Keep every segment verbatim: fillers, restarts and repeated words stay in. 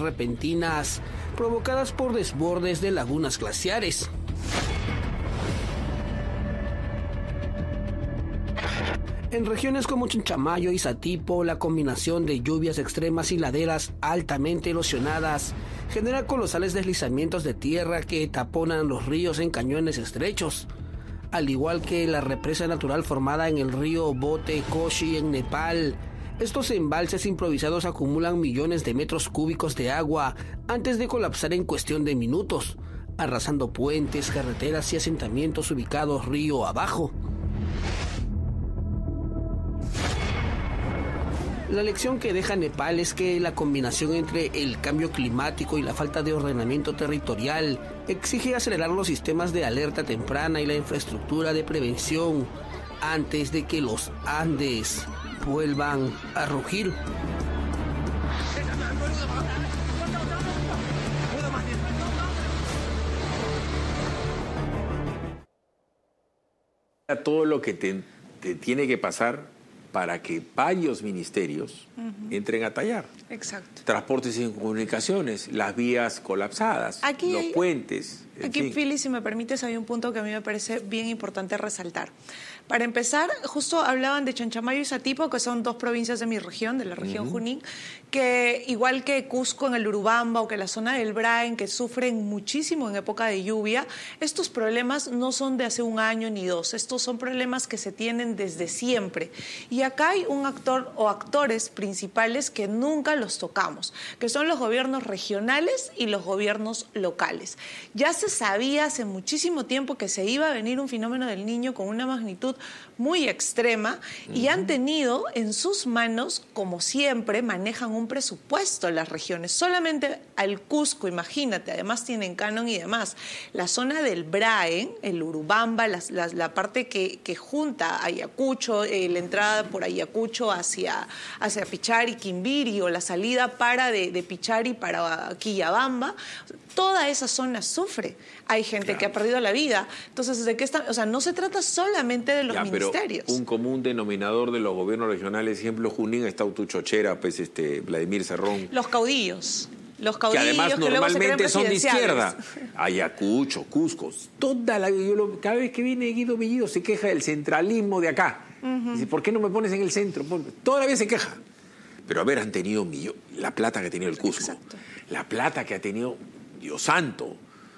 repentinas provocadas por desbordes de lagunas glaciares. En regiones como Chanchamayo y Satipo, la combinación de lluvias extremas y laderas altamente erosionadas genera colosales deslizamientos de tierra que taponan los ríos en cañones estrechos, al igual que la represa natural formada en el río Bote Koshi en Nepal. Estos embalses improvisados acumulan millones de metros cúbicos de agua antes de colapsar en cuestión de minutos, arrasando puentes, carreteras y asentamientos ubicados río abajo. La lección que deja Nepal es que la combinación entre el cambio climático y la falta de ordenamiento territorial exige acelerar los sistemas de alerta temprana y la infraestructura de prevención antes de que los Andes vuelvan a rugir. Todo lo que te, te tiene que pasar para que varios ministerios uh-huh. entren a tallar. Exacto. Transportes y comunicaciones, las vías colapsadas, aquí los hay, puentes. Aquí, Philly, si me permites, hay un punto que a mí me parece bien importante resaltar. Para empezar, justo hablaban de Chanchamayo y Satipo, que son dos provincias de mi región, de la región uh-huh. Junín, que igual que Cusco en el Urubamba o que la zona del Braen, que sufren muchísimo en época de lluvia, estos problemas no son de hace un año ni dos, estos son problemas que se tienen desde siempre. Y acá hay un actor o actores principales que nunca los tocamos, que son los gobiernos regionales y los gobiernos locales. Ya se sabía hace muchísimo tiempo que se iba a venir un fenómeno del Niño con una magnitud muy extrema y han tenido en sus manos, como siempre, manejan un presupuesto las regiones. Solamente al Cusco, imagínate, además tienen canon y demás. La zona del Braen, el Urubamba, la, la, la parte que, que junta Ayacucho, eh, la entrada por Ayacucho hacia, hacia Pichari, Quimbiri, o la salida para de, de Pichari para Quillabamba, toda esa zona sufre. Hay gente claro. que ha perdido la vida. Entonces, ¿de qué está? O sea, no se trata solamente de los ya, ministerios. Pero un común denominador de los gobiernos regionales, ejemplo, Junín, está Utuchochera, pues este, Vladimir Cerrón. Los caudillos. Los caudillos que además que normalmente son de izquierda. Ayacucho, Cusco, toda la, yo lo, cada vez que viene Guido Bellido se queja del centralismo de acá. Uh-huh. Dice, ¿por qué no me pones en el centro? Toda la vez se queja. Pero a ver, han tenido millo, la plata que ha tenido el Cusco, exacto. la plata que ha tenido Dios santo.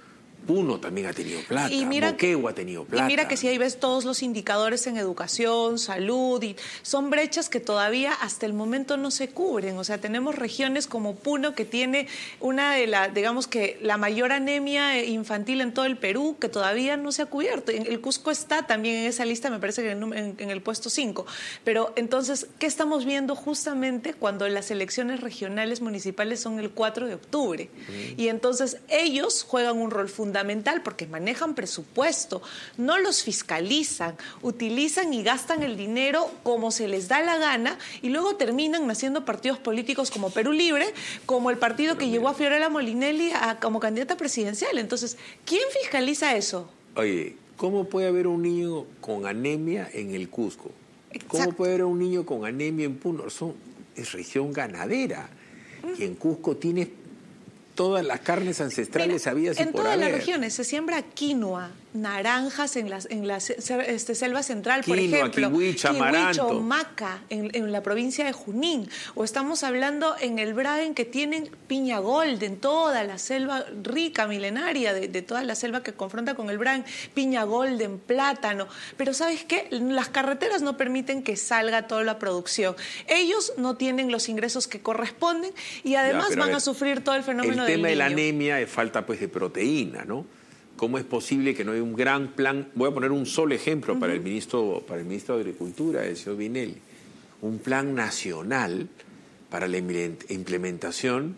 Puno también ha tenido plata, y mira, Moquegua ha tenido plata. Y mira que si ahí ves todos los indicadores en educación, salud, y son brechas que todavía hasta el momento no se cubren. O sea, tenemos regiones como Puno que tiene una de las, digamos que la mayor anemia infantil en todo el Perú, que todavía no se ha cubierto. El Cusco está también en esa lista, me parece que en, en, en el puesto cinco. Pero entonces, ¿qué estamos viendo justamente cuando las elecciones regionales municipales son el cuatro de octubre? Mm. Y entonces ellos juegan un rol fundamental. fundamental porque manejan presupuesto, no los fiscalizan, utilizan y gastan el dinero como se les da la gana y luego terminan naciendo partidos políticos como Perú Libre, como el partido que llevó a Fiorella Molinelli a, como candidata presidencial. Entonces, ¿quién fiscaliza eso? Oye, ¿cómo puede haber un niño con anemia en el Cusco? Exacto. ¿Cómo puede haber un niño con anemia en Puno? Son, es región ganadera uh-huh. y en Cusco tienes todas las carnes ancestrales habidas y por haber. En todas las regiones se siembra quinoa, naranjas en la en la este, selva central, quinoa, por ejemplo. kiwicha, amaranto. maca en, en la provincia de Junín. O estamos hablando en el Braen que tienen piña golden, toda la selva rica, milenaria, de, de toda la selva que confronta con el Braen. Piña golden, plátano. Pero ¿sabes qué? Las carreteras no permiten que salga toda la producción. Ellos no tienen los ingresos que corresponden y además ya, van a, ver, a sufrir todo el fenómeno del niño. El tema de la anemia es falta pues de proteína, ¿no? ¿Cómo es posible que no haya un gran plan? Voy a poner un solo ejemplo uh-huh. para el ministro, para el ministro de Agricultura, el señor Vinelli. Un plan nacional para la implementación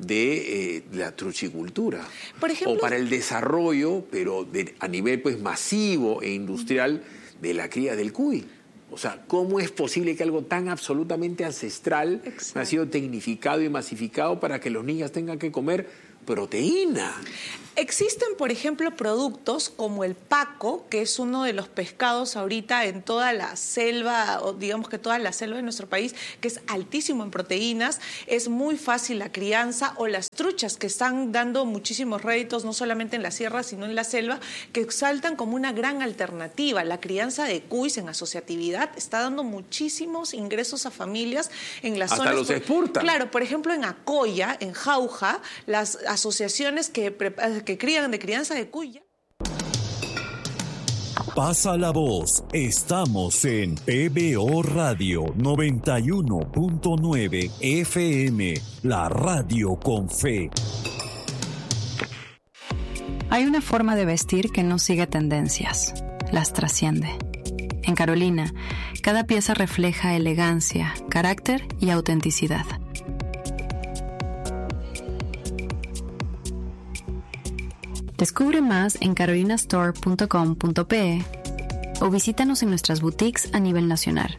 de eh, la truchicultura. Por ejemplo, o para el desarrollo, pero de, a nivel pues masivo e industrial, uh-huh. de la cría del cuy. O sea, ¿cómo es posible que algo tan absolutamente ancestral Exacto. ha sido tecnificado y masificado para que los niños tengan que comer proteína. Existen, por ejemplo, productos como el paco, que es uno de los pescados ahorita en toda la selva, o digamos que toda la selva de nuestro país, que es altísimo en proteínas, es muy fácil la crianza, o las truchas, que están dando muchísimos réditos, no solamente en la sierra, sino en la selva, que saltan como una gran alternativa. La crianza de cuys en asociatividad está dando muchísimos ingresos a familias en las Hasta zonas... los exportan. Claro, por ejemplo, en Acoya, en Jauja, las asociaciones que que crían de crianza de cuy. Pasa la voz. Estamos en P B O Radio noventa y uno punto nueve F M, la radio con fe. Hay una forma de vestir que no sigue tendencias, las trasciende. En Carolina, cada pieza refleja elegancia, carácter y autenticidad. Descubre más en carolina store punto com punto pe o visítanos en nuestras boutiques a nivel nacional.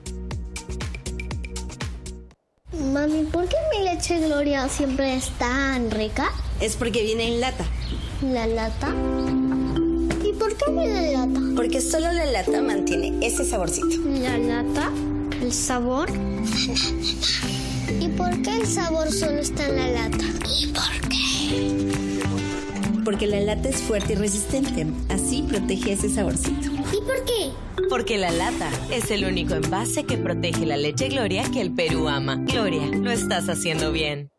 Mami, ¿por qué mi leche Gloria siempre es tan rica? Es porque viene en lata. ¿La lata? ¿Y por qué viene en lata? Porque solo la lata mantiene ese saborcito. ¿La lata? ¿El sabor? ¿Y por qué el sabor solo está en la lata? ¿Y por qué? Porque la lata es fuerte y resistente. Así protege ese saborcito. ¿Y por qué? Porque la lata es el único envase que protege la leche Gloria que el Perú ama. Gloria, lo estás haciendo bien.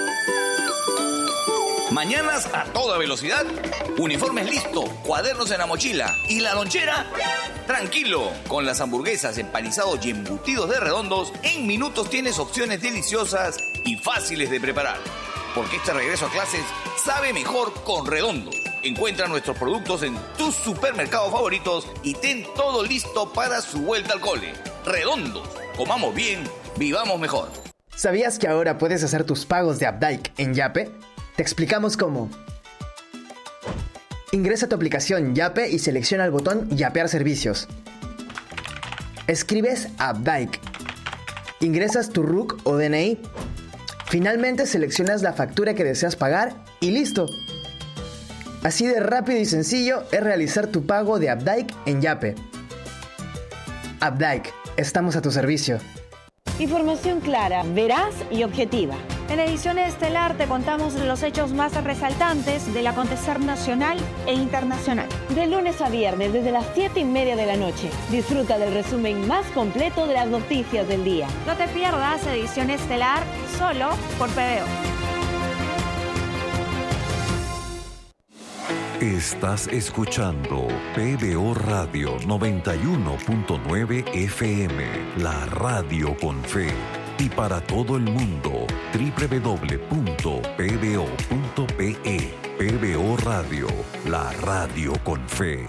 Mañanas a toda velocidad, uniformes listo, cuadernos en la mochila y la lonchera. Tranquilo, con las hamburguesas, empanizados y embutidos de Redondos, en minutos tienes opciones deliciosas y fáciles de preparar. Porque este regreso a clases sabe mejor con Redondos. Encuentra nuestros productos en tus supermercados favoritos y ten todo listo para su vuelta al cole. Redondos, comamos bien, vivamos mejor. ¿Sabías que ahora puedes hacer tus pagos de Updike en Yape? Te explicamos cómo. Ingresa a tu aplicación Yape y selecciona el botón Yapear servicios. Escribes Updike. Ingresas tu R U C o D N I. Finalmente seleccionas la factura que deseas pagar y listo. Así de rápido y sencillo es realizar tu pago de Updike en Yape. Updike, estamos a tu servicio. Información clara, veraz y objetiva. En edición estelar te contamos los hechos más resaltantes del acontecer nacional e internacional. De lunes a viernes desde las siete y media de la noche. Disfruta del resumen más completo de las noticias del día. No te pierdas edición estelar solo por P B O. Estás escuchando P B O Radio noventa y uno punto nueve F M, la radio con fe. Y para todo el mundo, doble u doble u doble u punto p b o punto p e. P B O Radio, la radio con fe.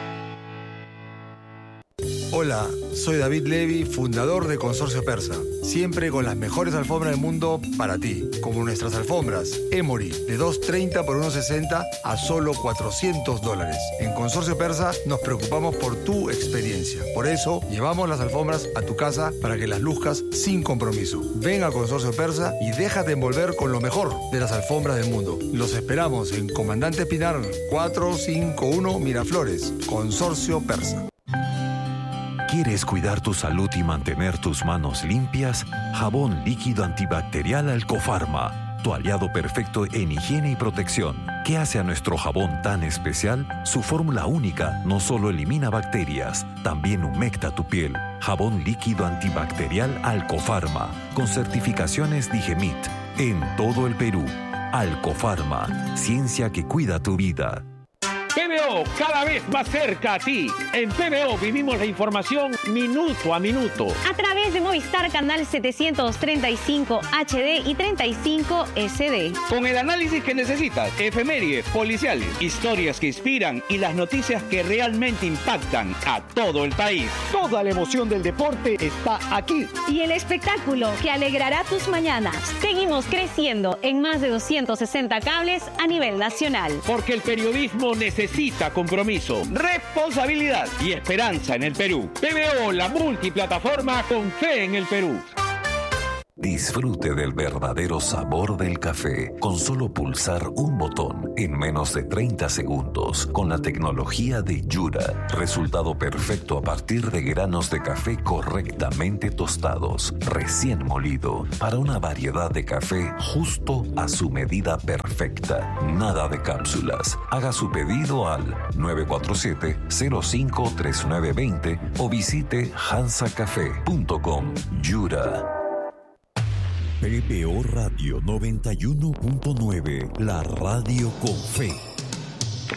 Hola, soy David Levy, fundador de Consorcio Persa. Siempre con las mejores alfombras del mundo para ti, como nuestras alfombras Emory de dos treinta por uno sesenta a solo cuatrocientos dólares. En Consorcio Persa nos preocupamos por tu experiencia. Por eso llevamos las alfombras a tu casa para que las luzcas sin compromiso. Ven a Consorcio Persa y déjate envolver con lo mejor de las alfombras del mundo. Los esperamos en Comandante Pinar cuatrocientos cincuenta y uno Miraflores. Consorcio Persa. ¿Quieres cuidar tu salud y mantener tus manos limpias? Jabón líquido antibacterial Alcofarma, tu aliado perfecto en higiene y protección. ¿Qué hace a nuestro jabón tan especial? Su fórmula única no solo elimina bacterias, también humecta tu piel. Jabón líquido antibacterial Alcofarma, con certificaciones Digemit, en todo el Perú. Alcofarma, ciencia que cuida tu vida. P B O, cada vez más cerca a ti. En P B O vivimos la información minuto a minuto. A través de Movistar Canal setecientos treinta y cinco H D y treinta y cinco S D. Con el análisis que necesitas, efemérides, policiales, historias que inspiran y las noticias que realmente impactan a todo el país. Toda la emoción del deporte está aquí. Y el espectáculo que alegrará tus mañanas. Seguimos creciendo en más de doscientos sesenta cables a nivel nacional. Porque el periodismo necesita Necesita compromiso, responsabilidad y esperanza en el Perú. P B O, la multiplataforma con fe en el Perú. Disfrute del verdadero sabor del café con solo pulsar un botón en menos de treinta segundos con la tecnología de Yura. Resultado perfecto a partir de granos de café correctamente tostados, recién molido, para una variedad de café justo a su medida perfecta. Nada de cápsulas. Haga su pedido al nueve cuatro siete, cero cinco tres nueve dos cero o visite hansa café punto com. Yura. P P O Radio noventa y uno punto nueve, la radio con fe.